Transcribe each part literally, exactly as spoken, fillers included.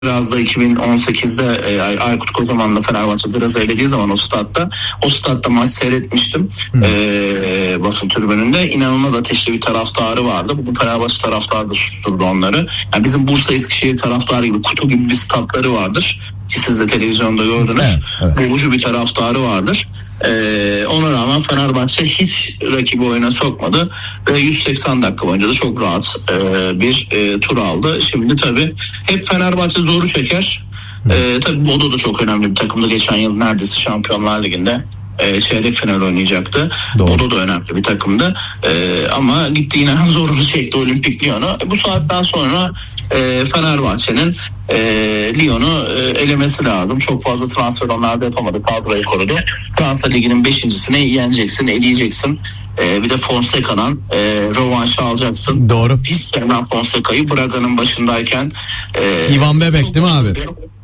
Biraz da iki bin on sekizde e, Aykut Kocaman'la Fenerbahçe biraz elediği zaman o statta o statta maç seyretmiştim e, basın tribününde. İnanılmaz ateşli bir taraftarı vardı. Bu Fenerbahçe taraftarı da susturdu onları. Yani bizim Bursa Eskişehir taraftarı gibi, kutu gibi bir statları vardır. Ki siz de televizyonda gördünüz. Evet, evet. Boğucu bir taraftarı vardır. Ee, ona rağmen Fenerbahçe hiç rakibi oyuna sokmadı. Ve yüz seksen dakika boyunca da çok rahat e, bir e, tur aldı. Şimdi tabii hep Fenerbahçe zoru çeker. E, tabii Bodo da çok önemli bir takımdı. Geçen yıl neredeyse Şampiyonlar Ligi'nde e, çeyrek final oynayacaktı. Doğru. Bodo da önemli bir takımdı. E, ama gitti yine zorunu çekti Olimpik Lyon'u. E, bu saatten sonra e, Fenerbahçe'nin E, Lyon'u e, elemesi lazım. Çok fazla transfer onlar da yapamadı. Kadroyu korudu. Fransa Ligi'nin beşincisini yeneceksin, eleyeceksin. E, bir de Fonseca'dan e, rövanşı alacaksın. Doğru. Hiç sevmem Fonseca'yı. Braga'nın başındayken. E, İvan Bebek değil mi abi?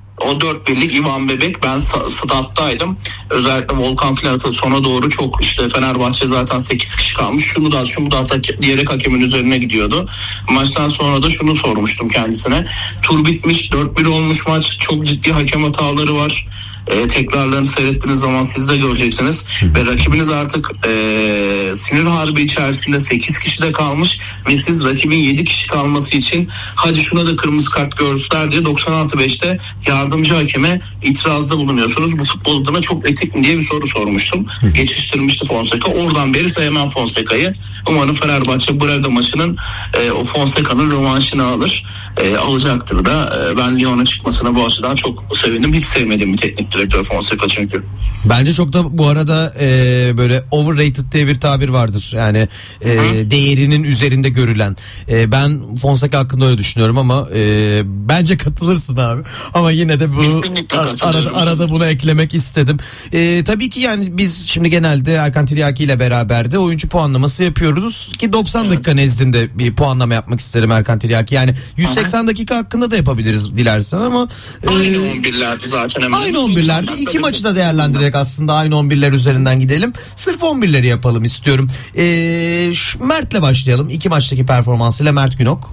O dört birlik İvan Bebek, ben stattaydım. Özellikle Volkan Filat'ın sona doğru çok işte Fenerbahçe zaten sekiz kişi kalmış. Şunu da şunu da diyerek hakemin üzerine gidiyordu. Maçtan sonra da şunu sormuştum kendisine. Tur bitmiş, dört bir olmuş maç. Çok ciddi hakem hataları var. E, tekrarlarını seyrettiğiniz zaman siz de göreceksiniz. Ve rakibiniz artık e, sinir harbi içerisinde sekiz kişi de kalmış ve siz rakibin yedi kişi kalması için hadi şuna da kırmızı kart görsünler diye doksan altı beşte yardımcı hakeme itirazda bulunuyorsunuz. Bu futbol adına çok etik mi diye bir soru sormuştum. Geçiştirmişti Fonseca. Oradan beri sevmem Fonseca'yı. Umarım Fenerbahçe Braga maçının e, o Fonseca'nın rövanşını alır. E, alacaktır da. E, ben Lyon'a çıkmasına bu açıdan çok sevindim. Hiç sevmediğim bir teknik direktör Fonseca çünkü. Bence çok da bu arada e, böyle overrated diye bir tabir vardır. Yani e, değerinin üzerinde görülen. E, ben Fonseca hakkında öyle düşünüyorum ama e, bence katılırsın abi. Ama yine de bu arada, arada bunu eklemek istedim. E, tabii ki yani biz şimdi genelde Erkan Tiryaki ile beraber de oyuncu puanlaması yapıyoruz ki doksan evet. dakika nezdinde bir puanlama yapmak isterim Erkan Tiryaki. Yani yüz seksen Aha. dakika hakkında da yapabiliriz dilersen ama e, aynı on birlerdi zaten hemen. Aynı on birlerdi. İki maçı da değerlendirerek aslında aynı on birler üzerinden gidelim. Sırf on birleri yapalım istiyorum. Ee, şu Mert'le başlayalım. İki maçtaki performansıyla Mert Günok.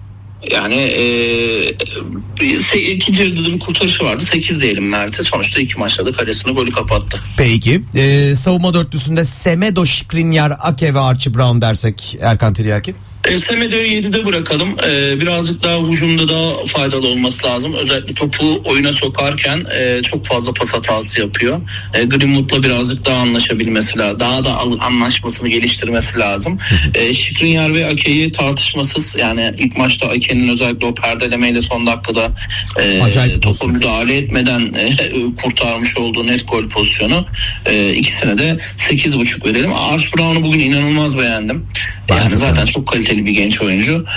Yani e, ikinci yarıda bir kurtarışı vardı. sekiz diyelim Mert'e. Sonuçta iki maçta da kalesini golü kapattı. Peki. Ee, savunma dörtlüsünde Semedo, Skriniar, Ake ve Archie Brown dersek Erkan Tiryaki. E, Semedo'yu yedide bırakalım. E, birazcık daha hücumda daha faydalı olması lazım. Özellikle topu oyuna sokarken e, çok fazla pas hatası yapıyor. E, Greenwood'la birazcık daha anlaşabilmesi lazım. Daha da anlaşmasını geliştirmesi lazım. E, Skriniar ve Ake'yi tartışmasız, yani ilk maçta Ake'nin özellikle o perdelemeyle son dakikada e, topu müdahale etmeden e, kurtarmış olduğu net gol pozisyonu. E, ikisine de sekiz buçuk verelim. Archie Brown'u bugün inanılmaz beğendim. Yani ben zaten çok kaliteli bir genç oyuncu.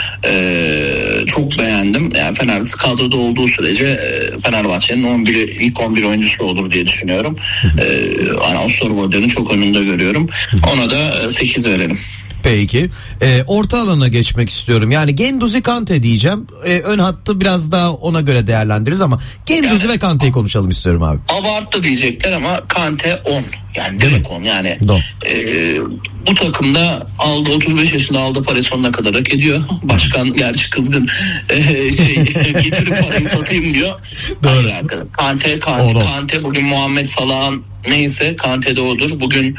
Ee, çok beğendim. Yani Fenerbahçe kadroda olduğu sürece e, Fenerbahçe'nin on bir ilk on bir oyuncusu olur diye düşünüyorum. Ee, yani Osterwolder'in çok önünde görüyorum. Ona da sekiz verelim. Peki. Ee, orta alana geçmek istiyorum. Yani Guendouzi, Kante diyeceğim. Ee, ön hattı biraz daha ona göre değerlendiririz ama Guendouzi yani, ve Kante'yi konuşalım istiyorum abi. Abarttı diyecekler ama Kante on. Yani direkt on. Yani e, bu takımda aldı otuz beş yaşında aldı parayı sonuna kadar hak ediyor. Başkan gerçi kızgın. E, şey getirip parayı satayım diyor. Doğru. Kante, Kante, Kante bugün Muhammed Salah'ın neyse Kante'de odur. Bugün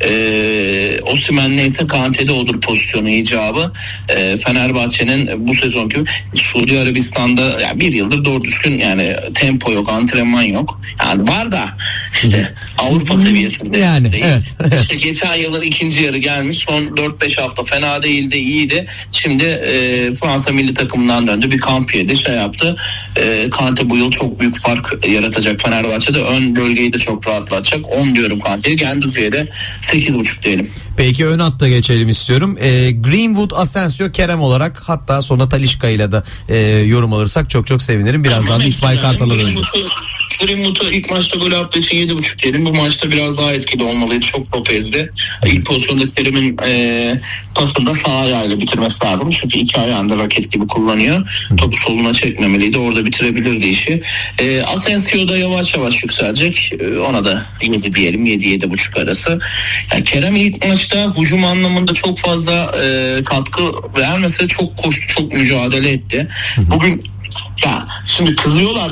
e, Osimhen neyse Kante'de odur pozisyonu icabı. E, Fenerbahçe'nin bu sezonki Suudi Arabistan'da yani bir yıldır doğru düzgün yani tempo yok, antrenman yok. Yani var da işte Avrupa seviyesinde yani, değil. Evet. İşte geçen yılın ikinci yarı gelmiş. Son dört beş hafta fena değildi, iyiydi. Şimdi e, Fransa milli takımından döndü. Bir kamp yedi, şey yaptı. E, Kante bu yıl çok büyük fark yaratacak Fenerbahçe'de. Ön bölgeyi de çok rahatlatacak. on diyorum Kante'ye. Guendouzi'ye de sekiz buçuk diyelim. Peki ön hatta geçelim istiyorum. E, Greenwood, Asensio, Kerem olarak hatta sonra Talisca ile de e, yorum alırsak çok çok sevinirim. Birazdan da İsmail Kartal'a döneceğiz. Greenwood'u ilk maçta gol attığı için yedi buçuk diyelim. Bu maçta biraz daha etkili olmalıydı. Çok top ezdi. İlk pozisyonda Kerim'in e, pasını da sağ ayağıyla bitirmesi lazım. Çünkü iki ayağında raket gibi kullanıyor. Topu soluna çekmemeliydi. Orada bitirebilirdi işi. E, Asensio da yavaş yavaş yükselecek. E, ona da yedi diyelim. yedi yedi buçuk arası. Yani Kerem ilk maçta hücum anlamında çok fazla e, katkı vermese çok koştu, çok mücadele etti. Bugün Ya şimdi kızıyorlar